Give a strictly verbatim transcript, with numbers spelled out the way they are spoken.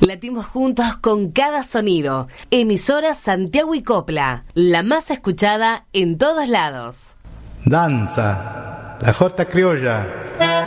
Latimos juntos con cada sonido. Emisora Santiago y Copla, la más escuchada en todos lados. Danza, la jota criolla.